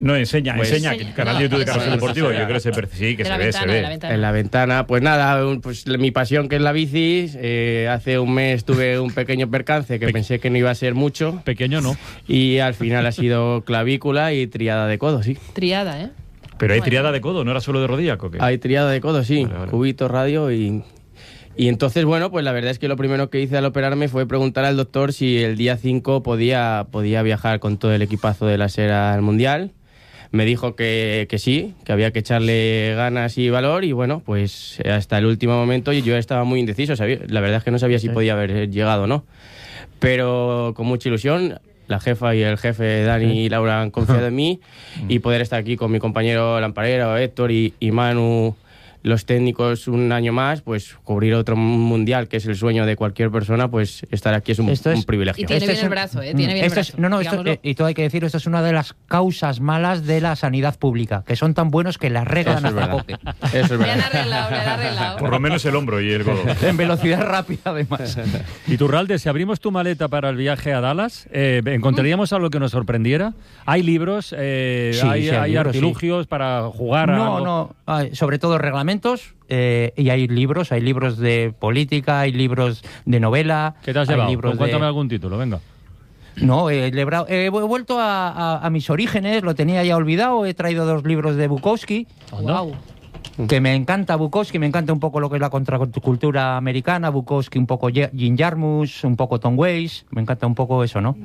No, enseña, que canal de YouTube de Carrusel Deportivo, yo creo que se ve. En la ventana, pues nada, pues mi pasión que es la bici, hace un mes tuve un pequeño percance que pensé que no iba a ser mucho. Pequeño no. Y al final ha sido clavícula y triada de codo, sí. Triada, ¿eh? Pero hay triada de codo, ¿no era solo de rodilla, Coque? Hay triada de codo, sí, vale. cubito, radio y entonces, bueno, pues la verdad es que lo primero que hice al operarme fue preguntar al doctor si el día 5 podía viajar con todo el equipazo de la SER al Mundial. Me dijo que sí, que había que echarle ganas y valor y bueno, pues hasta el último momento yo estaba muy indeciso, la verdad es que no sabía si podía haber llegado o no, pero con mucha ilusión. La jefa y el jefe Dani y Laura han confiado en mí y poder estar aquí con mi compañero Lamparero, Héctor y Manu, los técnicos, un año más, pues cubrir otro mundial, que es el sueño de cualquier persona, pues estar aquí es un privilegio. Y tiene bien el brazo, tiene bien el brazo. Y todo hay que decir, esto es una de las causas malas de la sanidad pública, que son tan buenos que la arreglan hasta Coque. Eso es verdad. Le han arreglado. Por lo menos el hombro y el codo. En velocidad rápida, además. Y Iturralde, si abrimos tu maleta para el viaje a Dallas, ¿encontraríamos algo que nos sorprendiera? ¿Hay libros? ¿Hay artilugios para jugar a algo? No, sobre todo reglamentos. Y hay libros de política, hay libros de novela. ¿Qué te has llevado? Cuéntame algún título, venga. No, he vuelto a mis orígenes, lo tenía ya olvidado, he traído 2 libros de Bukowski. Wow. Que me encanta Bukowski, me encanta un poco lo que es la contracultura americana, Bukowski, un poco Jim Jarmusch, un poco Tom Waits, me encanta un poco eso, ¿no?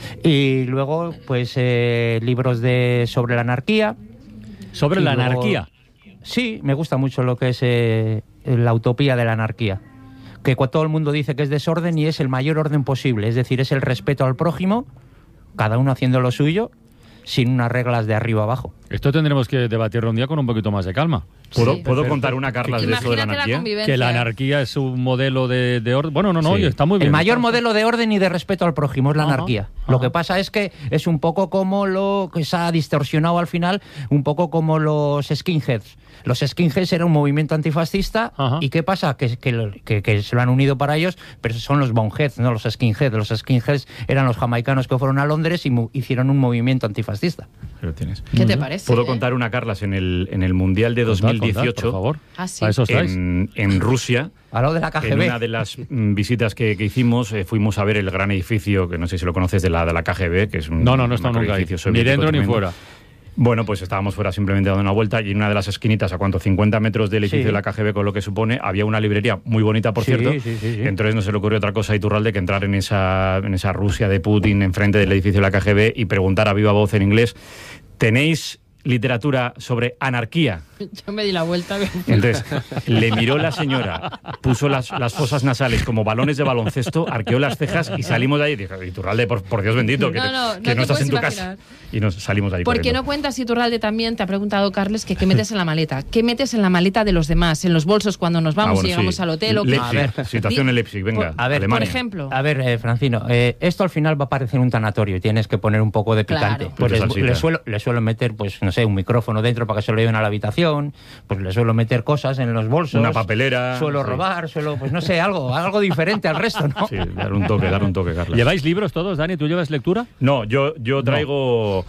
Y luego, pues, libros sobre la anarquía. ¿Sobre la anarquía? Sí, me gusta mucho lo que es la utopía de la anarquía. Que todo el mundo dice que es desorden y es el mayor orden posible. Es decir, es el respeto al prójimo, cada uno haciendo lo suyo, sin unas reglas de arriba abajo. Esto tendremos que debatirlo un día con un poquito más de calma. ¿Puedo contar una, Carlas, de eso de la anarquía? Que la anarquía es un modelo de orden. Bueno, no, está muy bien. El mayor modelo de orden y de respeto al prójimo es la anarquía. Lo que pasa es que es un poco como lo que se ha distorsionado al final, un poco como los skinheads. Los skinheads era un movimiento antifascista. ¿Y qué pasa? Que se lo han unido para ellos, pero son los boneheads, no los skinheads. Los skinheads eran los jamaicanos que fueron a Londres y hicieron un movimiento antifascista. ¿Qué te parece? ¿Puedo contar una, Carlas? En el Mundial de 2018, por favor. Sí. ¿A eso estáis? En Rusia, a lo de la KGB. en una de las visitas que hicimos, fuimos a ver el gran edificio, que no sé si lo conoces, de la KGB, que es un No está nunca ahí, ni dentro ni fuera. Bueno, pues estábamos fuera simplemente dando una vuelta y en una de las esquinitas, a 50 metros del edificio de la KGB, con lo que supone, había una librería muy bonita, por cierto. Sí. Entonces no se le ocurrió otra cosa a Iturralde que entrar en esa Rusia de Putin, enfrente del edificio de la KGB, y preguntar a viva voz en inglés: ¿tenéis literatura sobre anarquía? Yo me di la vuelta. Entonces, le miró la señora, puso las fosas nasales como balones de baloncesto, arqueó las cejas y salimos de ahí. Dije: Iturralde, por Dios bendito, que no estás en tu casa. Y nos salimos de ahí. ¿Por qué no cuentas, Iturralde? También te ha preguntado Carles que qué metes en la maleta. ¿Qué metes en la maleta de los demás? En los bolsos cuando nos vamos y llegamos al hotel. Situación en Leipzig, venga. Alemania. Por ejemplo. A ver, Francino, esto al final va a parecer un tanatorio. Tienes que poner un poco de picante. Claro. Pues le suelo meter, pues no sé, un micrófono dentro para que se lo lleven a la habitación. Pues le suelo meter cosas en los bolsos. Una papelera. Suelo robar, pues no sé, algo diferente al resto, ¿no? Sí, dar un toque, Carlos. ¿Lleváis libros todos, Dani? ¿Tú llevas lectura? No, yo traigo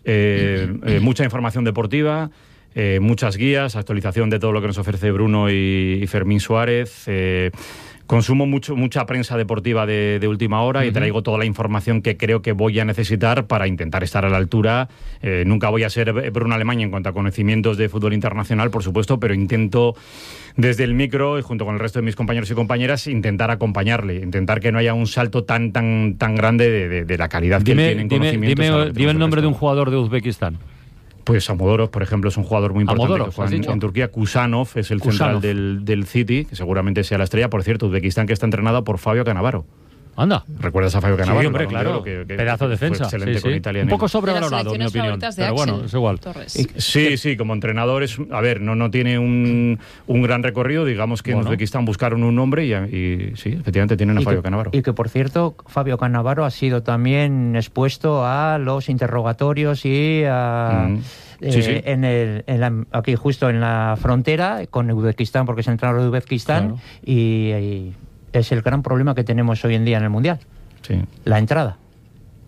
mucha información deportiva, muchas guías, actualización de todo lo que nos ofrece Bruno y Fermín Suárez. Consumo mucha prensa deportiva de última hora y traigo toda la información que creo que voy a necesitar para intentar estar a la altura. Nunca voy a ser Bruno Alemán en cuanto a conocimientos de fútbol internacional, por supuesto, pero intento desde el micro y junto con el resto de mis compañeros y compañeras intentar acompañarle, intentar que no haya un salto tan grande de la calidad que él tiene en conocimientos. Dime el nombre de un jugador de Uzbekistán. Pues Amodorov, por ejemplo, es un jugador muy importante. Amodorov, que juega en Turquía. Kusanov es el central del City, que seguramente sea la estrella. Por cierto, Uzbekistán, que está entrenado por Fabio Cannavaro. Anda. ¿Recuerdas a Fabio Cannavaro? Sí, hombre, claro. Que pedazo de defensa. Excelente con Italia. Un poco sobrevalorado, en mi opinión. Pero bueno, es igual. Sí, como entrenador no tiene un gran recorrido. Digamos que en Uzbekistán buscaron un nombre y sí, efectivamente tienen a Fabio Cannavaro. Y que, por cierto, Fabio Cannavaro ha sido también expuesto a los interrogatorios y a... aquí justo en la frontera con Uzbekistán, porque es el entrenador de Uzbekistán, y es el gran problema que tenemos hoy en día en el Mundial. Sí. La entrada.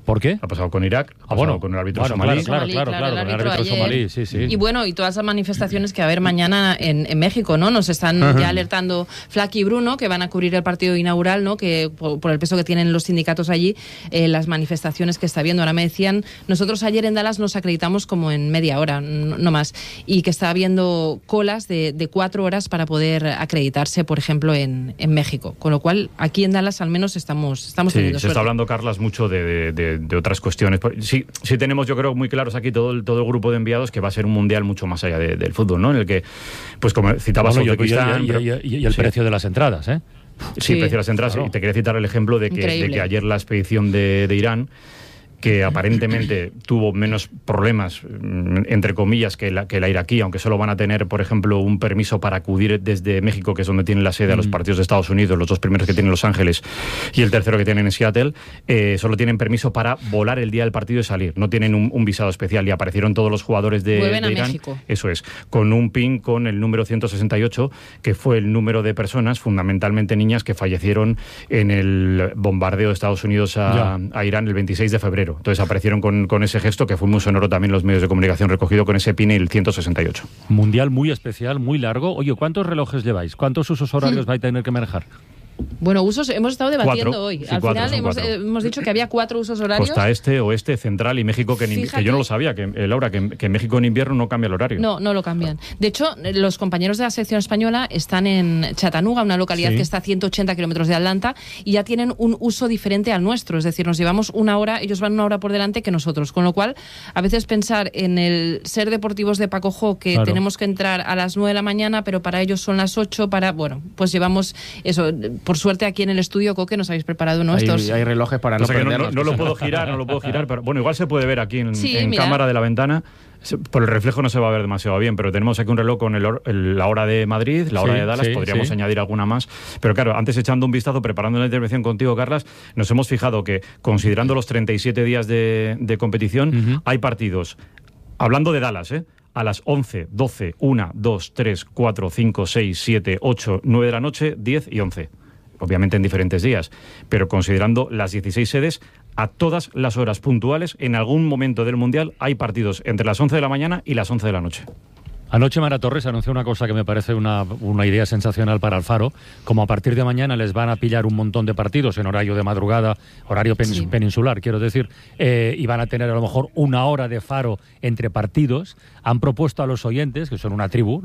¿Por qué? Ha pasado con Irak, ha pasado con el árbitro somalí. Claro, con el árbitro somalí, sí. Y bueno, y todas las manifestaciones que va a haber mañana en México, ¿no? Nos están ya alertando Flaky y Bruno, que van a cubrir el partido inaugural, ¿no? Que por el peso que tienen los sindicatos allí, las manifestaciones que está habiendo. Ahora me decían, nosotros ayer en Dallas nos acreditamos como en media hora, no más, y que está habiendo colas de 4 horas para poder acreditarse, por ejemplo, en México. Con lo cual, aquí en Dallas al menos estamos teniendo suerte. Se está hablando, Carlas, mucho de otras cuestiones. Sí tenemos, yo creo, muy claros aquí todo el grupo de enviados que va a ser un mundial mucho más allá del fútbol, ¿no? En el que, pues como citabas, Uzbekistán... Y el precio de las entradas, ¿eh? Sí, el precio de las entradas. Claro. Y te quería citar el ejemplo de que ayer la expedición de Irán, que aparentemente tuvo menos problemas, entre comillas, que la iraquí, aunque solo van a tener, por ejemplo, un permiso para acudir desde México, que es donde tienen la sede a los partidos de Estados Unidos, los 2 primeros que tienen en Los Ángeles y el tercero que tienen en Seattle, solo tienen permiso para volar el día del partido y salir. No tienen un visado especial, y aparecieron todos los jugadores de Irán. México. Eso es, con un PIN con el número 168, que fue el número de personas, fundamentalmente niñas, que fallecieron en el bombardeo de Estados Unidos a Irán el 26 de febrero. Entonces aparecieron con ese gesto, que fue muy sonoro también en los medios de comunicación, recogido con ese PIN y el 168. Mundial muy especial, muy largo. Oye, ¿cuántos relojes lleváis? ¿Cuántos usos horarios vais a tener que manejar? Bueno, usos hemos estado debatiendo 4, hoy. sí, Al 4, final hemos dicho que había 4 usos horarios. Costa este, oeste, central y México, que yo no lo sabía, Laura, que México en invierno no cambia el horario. No lo cambian. De hecho, los compañeros de la selección española están en Chattanooga, una localidad que está a 180 kilómetros de Atlanta, y ya tienen un uso diferente al nuestro. Es decir, nos llevamos 1 hora, ellos van 1 hora por delante que nosotros. Con lo cual, a veces pensar en el ser deportivos de Paco Jo, que tenemos que entrar a las 9 de la mañana, pero para ellos son las 8, pues llevamos eso. Por suerte, aquí en el estudio, Coque, nos habéis preparado nuestros. Hay relojes para no perderlos. No lo puedo girar, pero bueno, igual se puede ver aquí en cámara de la ventana. Por el reflejo no se va a ver demasiado bien, pero tenemos aquí un reloj con la hora de Madrid, la hora de Dallas, podríamos añadir alguna más. Pero claro, antes, echando un vistazo, preparando la intervención contigo, Carlas, nos hemos fijado que, considerando los 37 días de competición, hay partidos, hablando de Dallas, a las 11, 12, 1, 2, 3, 4, 5, 6, 7, 8, 9 de la noche, 10 y 11. Obviamente en diferentes días, pero considerando las 16 sedes, a todas las horas puntuales, en algún momento del Mundial, hay partidos entre las 11 de la mañana y las 11 de la noche. Anoche Mara Torres anunció una cosa que me parece una idea sensacional para el Faro, como a partir de mañana les van a pillar un montón de partidos en horario de madrugada, horario peninsular, quiero decir, y van a tener a lo mejor 1 hora de Faro entre partidos. Han propuesto a los oyentes, que son una tribu,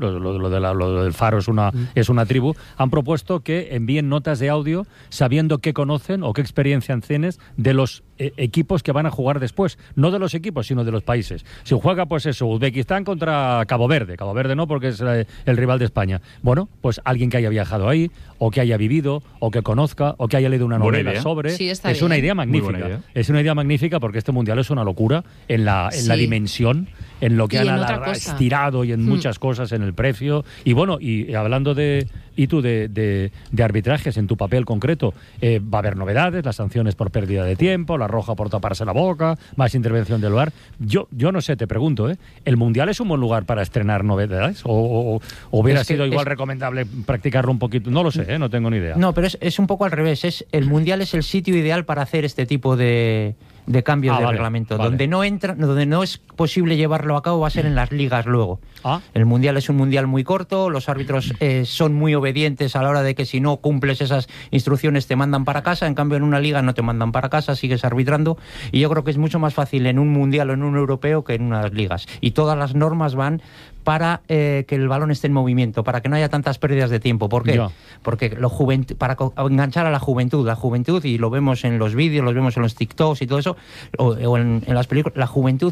lo del Faro es una tribu, han propuesto que envíen notas de audio sabiendo qué conocen o qué experiencia tienes de los equipos que van a jugar después, no de los equipos, sino de los países. Si juega, pues eso, Uzbekistán contra Cabo Verde no, porque es el rival de España. Bueno, pues alguien que haya viajado ahí, o que haya vivido, o que conozca, o que haya leído una novela sobre. Sí, es una idea magnífica. Es una idea magnífica, porque este Mundial es una locura en la dimensión, en lo que han estirado y en muchas cosas, en el precio. Y bueno, y hablando de arbitrajes en tu papel concreto, va a haber novedades, las sanciones por pérdida de tiempo, la roja por taparse la boca, más intervención del VAR. Yo no sé, te pregunto, ¿el Mundial es un buen lugar para estrenar novedades? ¿O hubiera sido igual recomendable practicarlo un poquito? No lo sé, no tengo ni idea. No, pero es un poco al revés. El Mundial es el sitio ideal para hacer este tipo de cambios de reglamento. Donde no es posible llevarlo a cabo va a ser en las ligas luego. El Mundial es un Mundial muy corto, los árbitros son muy obedientes a la hora de que si no cumples esas instrucciones te mandan para casa. En cambio, en una liga no te mandan para casa, sigues arbitrando, y yo creo que es mucho más fácil en un Mundial o en un europeo que en unas ligas. Y todas las normas van para que el balón esté en movimiento, para que no haya tantas pérdidas de tiempo. ¿Por qué? Porque para enganchar a la juventud, y lo vemos en los vídeos, lo vemos en los TikToks y todo eso, o en las películas, la juventud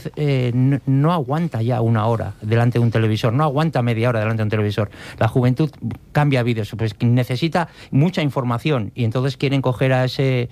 no aguanta ya 1 hora delante de un televisor, no aguanta media hora delante de un televisor. La juventud cambia vídeos, pues necesita mucha información, y entonces quieren coger a ese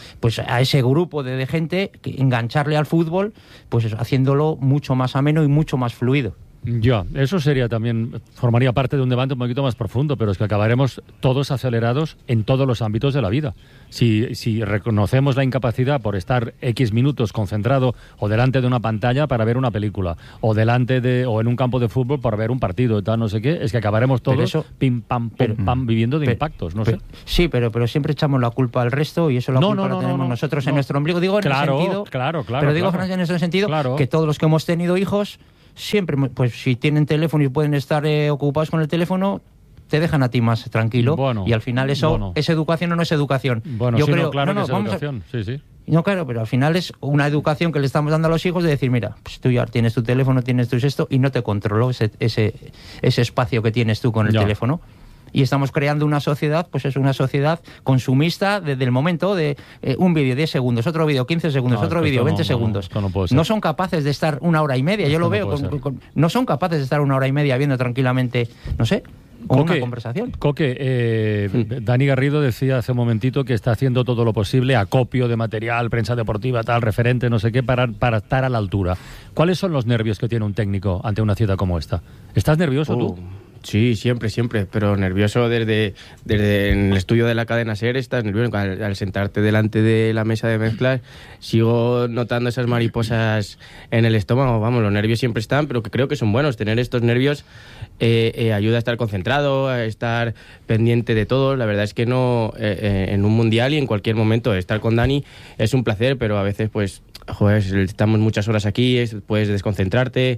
grupo de gente, engancharle al fútbol, pues haciéndolo mucho más ameno y mucho más fluido. Ya, eso sería también, formaría parte de un debate un poquito más profundo, pero es que acabaremos todos acelerados en todos los ámbitos de la vida. Si reconocemos la incapacidad por estar X minutos concentrado o delante de una pantalla para ver una película, o o en un campo de fútbol para ver un partido y tal, no sé qué, es que acabaremos todos pim, pam, viviendo de impactos, no sé. Sí, pero siempre echamos la culpa al resto y eso la culpa la tenemos nosotros en nuestro ombligo. Digo en el sentido, pero digo, Francia, en ese sentido, que todos los que hemos tenido hijos, siempre, pues si tienen teléfono y pueden estar ocupados con el teléfono, te dejan a ti más tranquilo, y al final eso es educación o no es educación. Bueno, yo creo, claro que es educación, sí. No, claro, pero al final es una educación que le estamos dando a los hijos de decir, mira, pues tú ya tienes tu teléfono, tienes tu esto, y no te controlo ese espacio que tienes tú con el teléfono. Y estamos creando una sociedad, pues es una sociedad consumista desde el momento de un vídeo 10 segundos, otro vídeo 15 segundos, otro vídeo 20 segundos. No son capaces de estar una hora y media, yo lo veo, no son capaces de estar una hora y media viendo tranquilamente, no sé, una conversación. Dani Garrido decía hace un momentito que está haciendo todo lo posible, acopio de material, prensa deportiva, tal, referente, no sé qué, para estar a la altura. ¿Cuáles son los nervios que tiene un técnico ante una cita como esta? ¿Estás nervioso tú? Sí, siempre, pero nervioso desde en el estudio de la cadena SER estás nervioso. Al sentarte delante de la mesa de mezclas sigo notando esas mariposas en el estómago. Vamos, los nervios siempre están, pero que creo que son buenos. Tener estos nervios ayuda a estar concentrado, a estar pendiente de todo. La verdad es que no, en un mundial y en cualquier momento estar con Dani es un placer, pero a veces pues estamos muchas horas aquí, puedes desconcentrarte,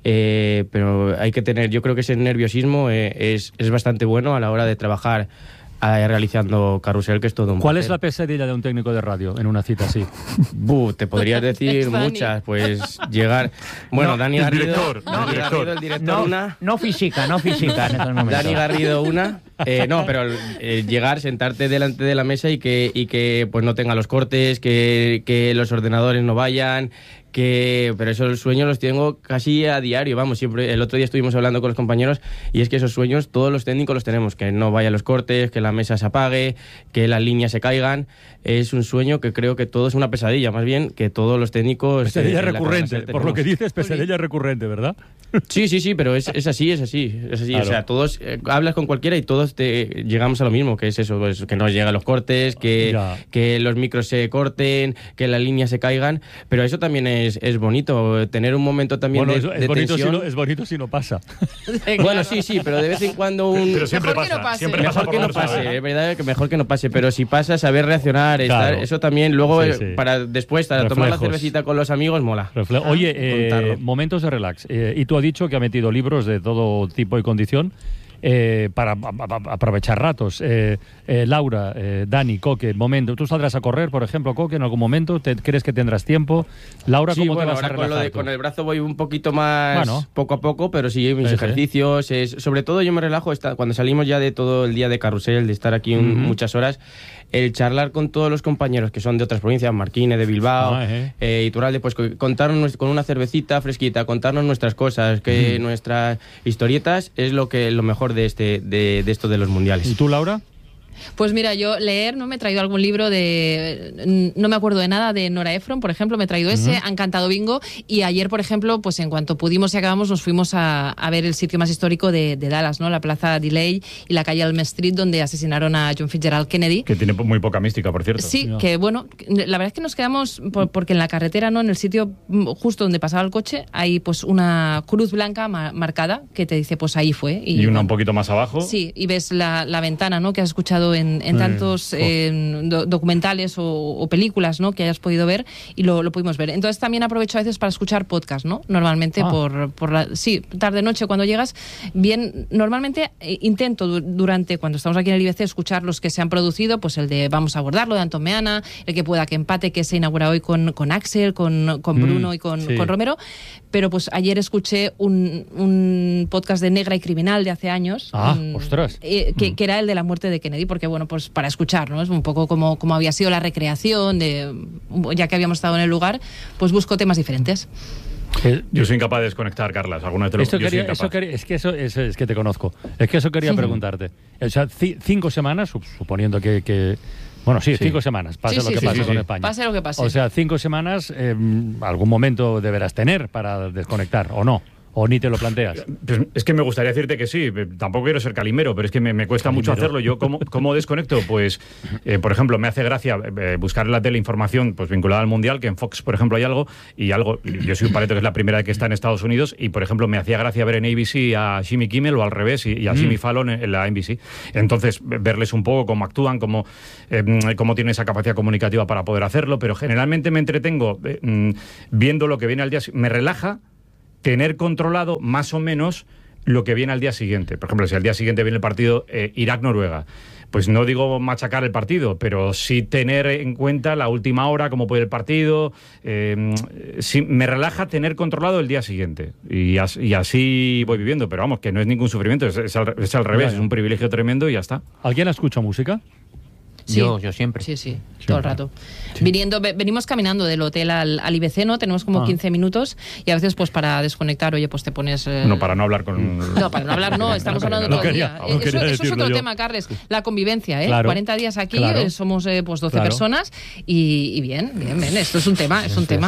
pero hay que tener, yo creo que ese nerviosismo es bastante bueno a la hora de trabajar realizando Carrusel, que es todo un ¿Cuál placer. es la pesadilla de un técnico de radio en una cita así? Te podrías decir muchas, pues llegar... Bueno, Dani Garrido, el director, no física en estos momentos. Dani Garrido una... pero llegar, sentarte delante de la mesa y que pues no tenga los cortes, que los ordenadores no vayan... Pero esos sueños los tengo casi a diario, vamos, siempre. El otro día estuvimos hablando con los compañeros y es que esos sueños todos los técnicos los tenemos, que no vayan los cortes, que la mesa se apague, que las líneas se caigan. Es un sueño que creo que todo es una pesadilla, más bien que todos los técnicos... Pesadilla recurrente, por lo que dices, pesadilla recurrente, ¿verdad? Sí, pero es así. Claro. O sea, todos hablas con cualquiera y todos llegamos a lo mismo, que es eso, pues, que no llegan los cortes, que los micros se corten, que las líneas se caigan, pero eso también es bonito, tener un momento también de tensión. Es bonito si no pasa. Bueno, sí, pero de vez en cuando Pero siempre pasa. Mejor que no pase, es verdad que mejor que no pase, pero si pasa, saber reaccionar, eso también luego para después, para tomar la cervecita con los amigos, mola. Oye, momentos de relax. Y tú has dicho que ha metido libros de todo tipo y condición. Para aprovechar ratos. Laura, Dani, Coque, momento. ¿Tú saldrás a correr, por ejemplo, Coque, en algún momento? ¿Crees que tendrás tiempo? Laura, ¿cómo te vas a relajar? Con el brazo voy un poquito más poco a poco, pero sí, mis ejercicios. Sobre todo yo me relajo cuando salimos ya de todo el día de Carrusel, de estar aquí muchas horas, el charlar con todos los compañeros que son de otras provincias, Marquine, de Bilbao, Iturralde, pues contarnos con una cervecita fresquita, contarnos nuestras cosas, que nuestras historietas es lo mejor de esto de los mundiales. ¿Y tú, Laura? Pues mira, yo leer, ¿no? Me he traído algún libro no me acuerdo de nada, de Nora Ephron, por ejemplo, me he traído ese, han cantado bingo, y ayer, por ejemplo, pues en cuanto pudimos y acabamos, nos fuimos a ver el sitio más histórico de Dallas, ¿no? La Plaza Delay y la calle Elm Street, donde asesinaron a John Fitzgerald Kennedy. Que tiene muy poca mística, por cierto. Sí, que bueno, la verdad es que nos quedamos, porque en la carretera, ¿no? En el sitio justo donde pasaba el coche, hay pues una cruz blanca marcada que te dice, pues ahí fue. Y una un poquito más abajo. Sí, y ves la ventana, ¿no? Que has escuchado en tantos documentales o películas, ¿no? Que hayas podido ver, y lo pudimos ver. Entonces también aprovecho a veces para escuchar podcast, ¿no? Normalmente tarde-noche cuando llegas, bien, normalmente intento cuando estamos aquí en el IBC, escuchar los que se han producido, pues el de Vamos a abordarlo, de Antón Meana, el que pueda que empate, que se inaugura hoy con Axel, con Bruno y con Romero, pero pues ayer escuché un podcast de Negra y Criminal de hace años, ostras, que era el de la muerte de Kennedy, porque bueno, pues para escuchar, ¿no? Es un poco como había sido la recreación, ya que habíamos estado en el lugar, pues busco temas diferentes. Yo soy incapaz de desconectar, Carlas. ¿Alguna vez es que te conozco. Es que eso quería preguntarte. O sea, 5 semanas, suponiendo que bueno, sí, 5 semanas, pase lo que pase con España. Pase lo que pase. O sea, 5 semanas, algún momento deberás tener para desconectar, ¿o no? ¿O ni te lo planteas? Pues es que me gustaría decirte que sí, tampoco quiero ser calimero, pero es que me cuesta mucho hacerlo. Yo, ¿cómo desconecto? Pues, por ejemplo, me hace gracia buscar en la tele información pues, vinculada al Mundial, que en Fox, por ejemplo, hay algo, yo soy un paleto que es la primera que está en Estados Unidos, y, por ejemplo, me hacía gracia ver en ABC a Jimmy Kimmel o al revés, y a Jimmy Fallon en la NBC. Entonces, verles un poco cómo actúan, cómo tienen esa capacidad comunicativa para poder hacerlo, pero generalmente me entretengo viendo lo que viene al día. Me relaja tener controlado más o menos lo que viene al día siguiente. Por ejemplo, si al día siguiente viene el partido Irak-Noruega, pues no digo machacar el partido, pero sí tener en cuenta la última hora, cómo puede el partido. Sí, me relaja tener controlado el día siguiente. Y así voy viviendo. Pero vamos, que no es ningún sufrimiento, es al revés, es un privilegio tremendo y ya está. ¿Alguien escucha música? Sí. Yo siempre. Sí, todo el rato. Sí. Venimos caminando del hotel al IBC, ¿no? Tenemos como 15 minutos y a veces pues para desconectar, oye, pues te pones... No, para no hablar con... No, para no hablar no, estamos hablando todo el día. Eso es otro tema, Carles, la convivencia, ¿eh? Claro. 40 días aquí, somos pues 12 personas y bien, esto es un tema,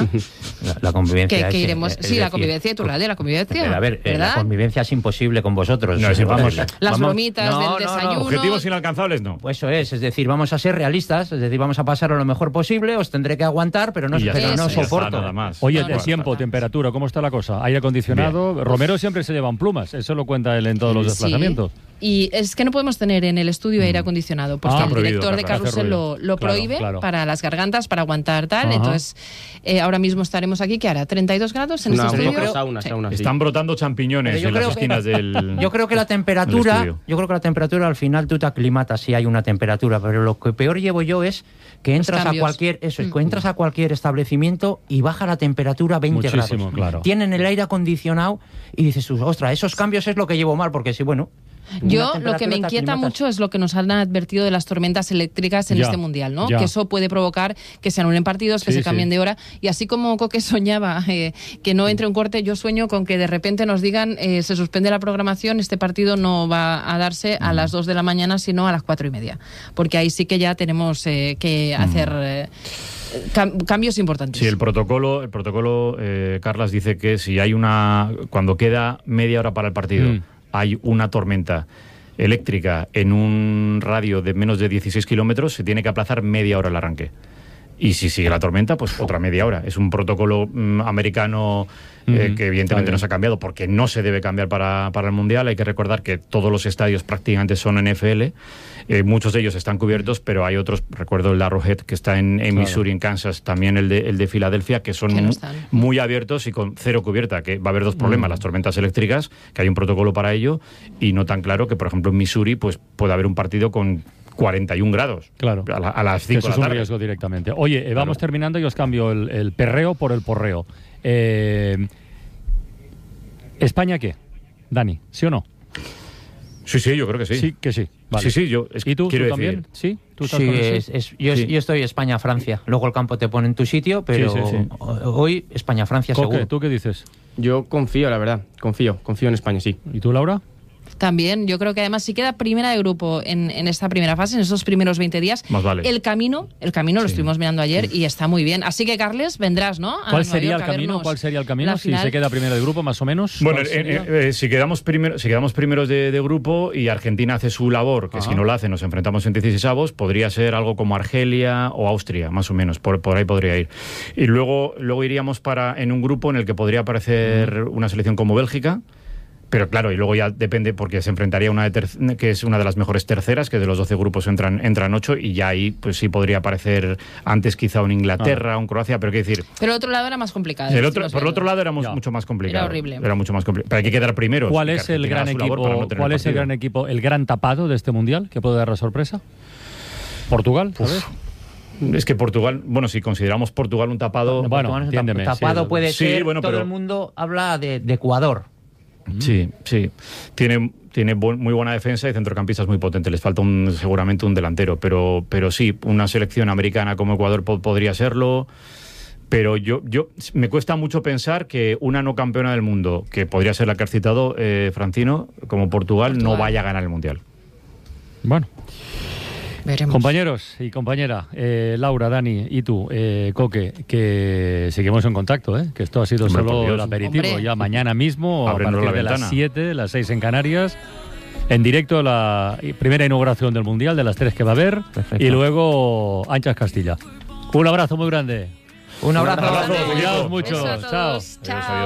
La convivencia. Que iremos... Sí, la convivencia, tú la convivencia. Pero a ver, la convivencia es imposible con vosotros. No, las bromitas del desayuno... Objetivos inalcanzables, no. Pues eso es decir, vamos a ser realistas, es decir, vamos a pasarlo lo mejor posible, os tendré que aguantar, pero no soporto. Nada más. Oye, de tiempo, temperatura, ¿cómo está la cosa? ¿Aire acondicionado? Bien. Romero siempre se llevan plumas, eso lo cuenta él en todos los desplazamientos. Y es que no podemos tener en el estudio aire acondicionado, porque el director de Carrusel lo prohíbe para las gargantas, para aguantar tal. Entonces, ahora mismo estaremos aquí, ¿qué hará? ¿32 grados en este estudio? Yo creo sauna, Están brotando champiñones en las esquinas del... Yo creo que la temperatura al final tú te aclimatas si hay una temperatura, pero lo que peor llevo yo es que entras a cualquier establecimiento y baja la temperatura 20 grados. Claro. Tienen el aire acondicionado y dices, ostras, esos cambios es lo que llevo mal, porque sí, bueno... Yo lo que me inquieta mucho es lo que nos han advertido de las tormentas eléctricas en este Mundial, ¿no? Que eso puede provocar que se anulen partidos, que se cambien de hora. Y así como Coque soñaba que no entre un corte, yo sueño con que de repente nos digan se suspende la programación, este partido no va a darse a las 2 de la mañana, sino a las 4:30. Porque ahí sí que ya tenemos que hacer... cambios importantes. Sí, el protocolo Carlas dice que si hay cuando queda media hora para el partido, hay una tormenta eléctrica en un radio de menos de 16 kilómetros, se tiene que aplazar media hora el arranque. Y si sigue la tormenta, pues otra media hora. Es un protocolo americano que evidentemente no se ha cambiado porque no se debe cambiar para el Mundial. Hay que recordar que todos los estadios prácticamente son NFL. Muchos de ellos están cubiertos, pero hay otros, recuerdo el de Arrowhead, que está en Missouri, en Kansas, también el de Filadelfia, que son muy abiertos y con cero cubierta, que va a haber dos problemas, las tormentas eléctricas, que hay un protocolo para ello, y no tan claro que, por ejemplo, en Missouri pues puede haber un partido con 41 grados. Claro. A las 5 de la tarde. Eso es un riesgo directamente. Oye, vamos terminando y os cambio el perreo por el porreo. ¿España qué? Dani, ¿sí o no? Sí, yo creo que sí. Sí, que sí. Vale. Sí, ¿Y tú también? ¿Sí? ¿Tú estás con yo estoy España-Francia. Luego el campo te pone en tu sitio, pero hoy España-Francia seguro. ¿Tú qué dices? Yo confío, la verdad. Confío en España, sí. ¿Y tú, Laura? También, yo creo que además si queda primera de grupo en esta primera fase, en esos primeros 20 días, más vale. el camino lo estuvimos mirando ayer y está muy bien. Así que, Carles, vendrás, ¿no? ¿Cuál sería el camino? Si se queda primero de grupo, más o menos. Bueno, si quedamos primeros de grupo y Argentina hace su labor, que si no la hace nos enfrentamos en 16avos, podría ser algo como Argelia o Austria, más o menos, por ahí podría ir. Y luego iríamos en un grupo en el que podría aparecer una selección como Bélgica. Pero claro, y luego ya depende, porque se enfrentaría que es una de las mejores terceras, que de los 12 grupos entran 8, y ya ahí pues sí podría aparecer antes quizá un Inglaterra, un Croacia, pero qué decir... Pero el otro lado era más complicado. Por el otro lado era mucho más complicado. Era horrible. Era mucho más complicado. Pero hay que quedar primeros. ¿Cuál es el gran equipo, el gran tapado de este Mundial que puede dar la sorpresa? ¿Portugal? ¿Sabes? Es que Portugal, bueno, si consideramos Portugal un tapado... Bueno, entiéndeme. Tapado puede ser, todo el mundo habla de Ecuador. Sí. Tiene muy buena defensa y centrocampistas muy potentes. Les falta seguramente un delantero, pero sí, una selección americana como Ecuador podría serlo. Pero yo me cuesta mucho pensar que una no campeona del mundo, que podría ser la que has citado, Francino, como Portugal, no vaya a ganar el Mundial. Bueno. Veremos. Compañeros y compañera, Laura, Dani y tú, Coque, que seguimos en contacto, que esto ha sido Hombre, solo por Dios. el aperitivo. Hombre. Ya mañana mismo, a Abriendo partir la de las ventana. 7, las 6 en Canarias, en directo la primera inauguración del Mundial, de las 3 que va a haber, Perfecto. y luego Anchas Castilla. Un abrazo muy grande. Un abrazo. abrazo. grande. Cuidaos equipo. mucho. Beso a Chao. todos. Adiós, Chao. adiós.